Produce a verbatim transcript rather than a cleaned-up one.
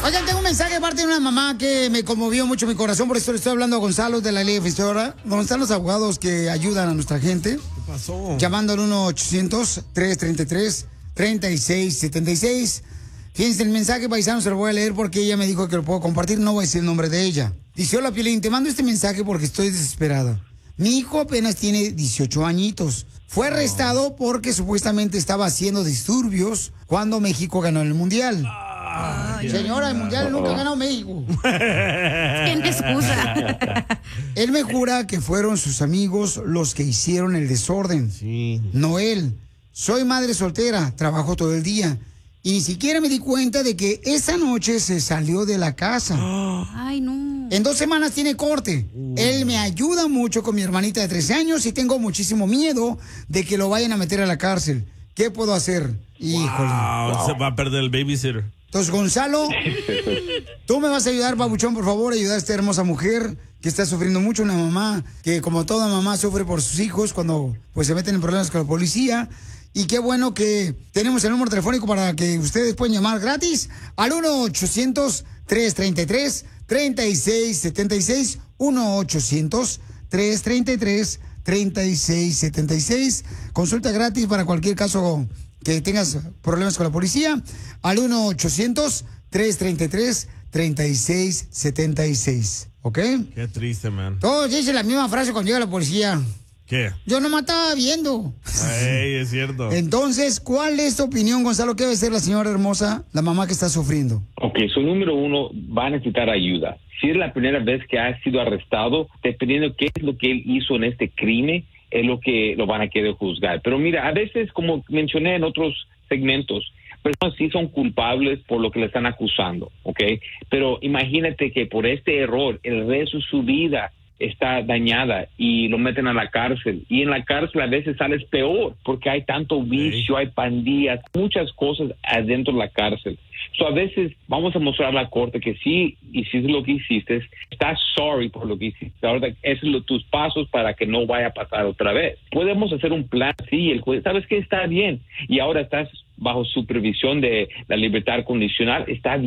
Oigan, tengo un mensaje de parte de una mamá que me conmovió mucho mi corazón, por eso le estoy hablando a Gonzalo de la Ley Defensora, donde están los abogados que ayudan a nuestra gente. ¿Qué pasó? Llamando al uno ochocientos, tres treinta y tres, treinta y seis setenta y seis. Fíjense, el mensaje, paisano, se lo voy a leer porque ella me dijo que lo puedo compartir, no voy a decir el nombre de ella. Dice: hola, Piolín, te mando este mensaje porque estoy desesperada. Mi hijo apenas tiene dieciocho añitos. Fue arrestado porque supuestamente estaba haciendo disturbios cuando México ganó el Mundial. Ay, señora, el Mundial nunca ha ganado México. ¿Quién te excusa? Él me jura que fueron sus amigos los que hicieron el desorden. Sí. No él. Soy madre soltera, trabajo todo el día. Y ni siquiera me di cuenta de que esa noche se salió de la casa. Ay, no. En dos semanas tiene corte. Uh. Él me ayuda mucho con mi hermanita de trece años y tengo muchísimo miedo de que lo vayan a meter a la cárcel. ¿Qué puedo hacer? Híjole. Wow, wow. Se va a perder el babysitter. Entonces, Gonzalo, tú me vas a ayudar, babuchón, por favor, ayudar a esta hermosa mujer que está sufriendo mucho, una mamá que, como toda mamá, sufre por sus hijos cuando pues se meten en problemas con la policía. Y qué bueno que tenemos el número telefónico para que ustedes puedan llamar gratis al uno ochocientos, tres treinta y tres, treinta y seis setenta y seis, uno ochocientos, tres treinta y tres, treinta y seis setenta y seis. Consulta gratis para cualquier caso que tengas problemas con la policía al uno ochocientos, tres treinta y tres, treinta y seis setenta y seis. ¿Ok? Qué triste, man. Todos dicen la misma frase cuando llega la policía. ¿Qué? Yo no me estaba viendo. Ay, es cierto. Entonces, ¿cuál es tu opinión, Gonzalo? ¿Qué debe ser la señora hermosa, la mamá que está sufriendo? Ok, su número uno va a necesitar ayuda. Si es la primera vez que ha sido arrestado, dependiendo qué es lo que él hizo en este crimen, es lo que lo van a querer juzgar. Pero mira, a veces, como mencioné en otros segmentos, personas sí son culpables por lo que le están acusando, ¿ok? Pero imagínate que por este error, el resto de su vida está dañada y lo meten a la cárcel. Y en la cárcel a veces sales peor porque hay tanto vicio, sí. Hay pandillas, muchas cosas adentro de la cárcel. So, a veces vamos a mostrar a la corte que sí hiciste lo que hiciste, estás sorry por lo que hiciste. Ahora, esos son tus pasos para que no vaya a pasar otra vez. Podemos hacer un plan, sí, el juez, ¿sabes qué? Está bien. Y ahora estás bajo supervisión de la libertad condicional, está bien.